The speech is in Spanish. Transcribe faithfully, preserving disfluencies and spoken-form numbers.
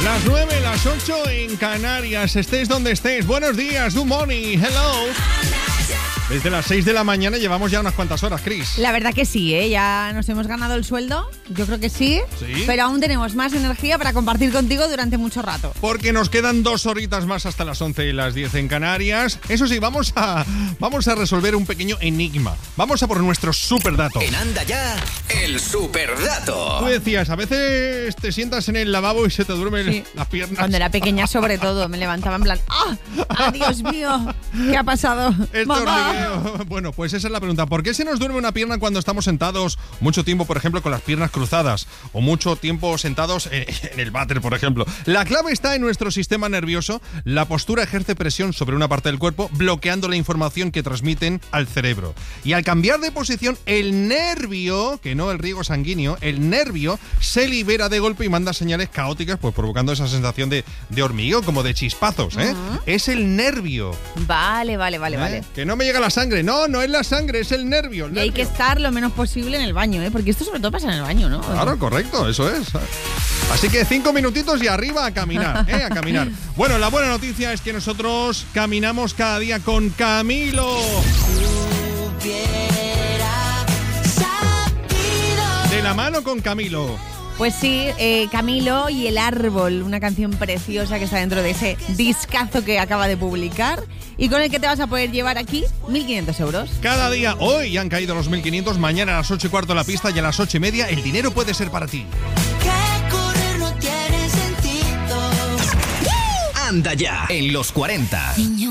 Las nueve, las ocho en Canarias. Estés donde estés. Buenos días, good morning, hello. Desde las seis de la mañana llevamos ya unas cuantas horas, Chris. La verdad que sí, ¿eh? Ya nos hemos ganado el sueldo, yo creo que sí, ¿Sí? Pero aún tenemos más energía para compartir contigo durante mucho rato. Porque nos quedan dos horitas más hasta las once y las diez en Canarias. Eso sí, vamos a, vamos a resolver un pequeño enigma. Vamos a por nuestro superdato. En Anda Ya, el superdato. Tú decías, a veces te sientas en el lavabo y se te duermen Sí. las piernas. Cuando era pequeña, sobre todo, me levantaba en plan, ¡ah! ¡Ah, Dios mío! ¿Qué ha pasado? Este ¡Mamá! hormigueo. Bueno, pues esa es la pregunta. ¿Por qué se nos duerme una pierna cuando estamos sentados mucho tiempo, por ejemplo, con las piernas cruzadas? O mucho tiempo sentados en, en el váter, por ejemplo. La clave está en nuestro sistema nervioso. La postura ejerce presión sobre una parte del cuerpo, bloqueando la información que transmiten al cerebro. Y al cambiar de posición, el nervio, que no el riego sanguíneo, el nervio se libera de golpe y manda señales caóticas, pues provocando esa sensación de, de hormigueo, como de chispazos, ¿eh? Uh-huh. Es el nervio. Vale, vale, vale, ¿Eh? vale. Que no me llega la sangre. No, no es la sangre, es el nervio. el Y hay nervio. que estar lo menos posible en el baño, ¿eh? Porque esto sobre todo pasa en el baño, ¿no? Claro, correcto, eso es. Así que cinco minutitos y arriba a caminar, ¿eh? A caminar. Bueno, la buena noticia es que nosotros caminamos cada día con Camilo. De la mano con Camilo. Pues sí, eh, Camilo y el árbol, una canción preciosa que está dentro de ese discazo que acaba de publicar y con el que te vas a poder llevar aquí mil quinientos euros. Cada día, hoy han caído los mil quinientos, mañana a las ocho y cuarto la pista y a las ocho y media el dinero puede ser para ti. Anda Ya, en los cuarenta.